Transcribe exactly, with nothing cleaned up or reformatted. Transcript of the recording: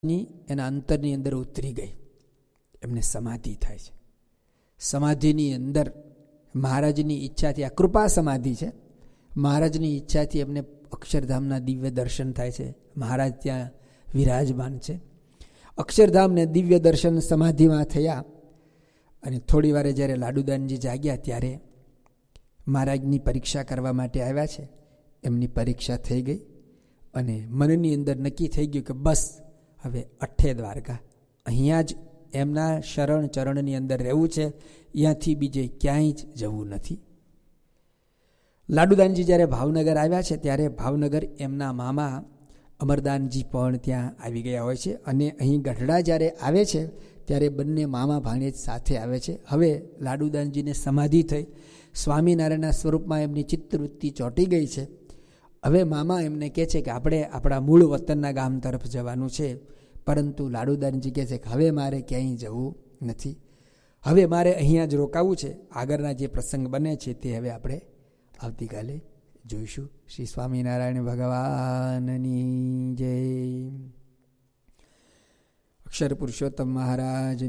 ની એના અંતરની અંદર ઉતરી ગઈ, એમને સમાધિ થાય છે. સમાધિની અંદર મહારાજની ઈચ્છાથી, આ કૃપા સમાધિ છે, મહારાજની ઈચ્છાથી એમને અક્ષરધામના દિવ્ય દર્શન થાય છે. મહારાજ ત્યાં વિરાજમાન છે. અક્ષરધામને દિવ્ય દર્શન સમાધિમાં થયા અને થોડી વારે જ્યારે લાડુદાનજી જાગ્યા ત્યારે મહારાજની પરીક્ષા કરવા માટે આવ્યા છે. એમની પરીક્ષા થઈ ગઈ અને મનની અંદર નક્કી થઈ ગયું કે બસ હવે અઠ્ઠે દ્વારકા, અહીંયા જ એમના શરણ ચરણની અંદર રહેવું છે, અહીંયાથી બીજે ક્યાંય જ જવું નથી. લાડુદાનજી જ્યારે ભાવનગર આવ્યા છે ત્યારે ભાવનગર એમના મામા અમરદાનજી પણ ત્યાં આવી ગયા હોય છે અને અહીં ગઢડા જ્યારે આવે છે ત્યારે બંને મામા ભાણેજ સાથે આવે છે. હવે લાડુદાનજીને સમાધિ થઈ, સ્વામિનારાયણના સ્વરૂપમાં એમની ચિત્તવૃત્તિ ચોંટી ગઈ છે. હવે મામા એમને કહે છે કે આપણે આપણા મૂળ વતનના ગામ તરફ જવાનું છે, પરંતુ લાડુદાનજી કહે છે કે હવે મારે ક્યાંય જવું નથી, હવે મારે અહીંયા જ રોકાવું છે. આગળના જે પ્રસંગ બને છે તે હવે આપણે આવતીકાલે જોઈશું. શ્રી સ્વામિનારાયણ ભગવાનની જય. અક્ષર પુરુષોત્તમ મહારાજ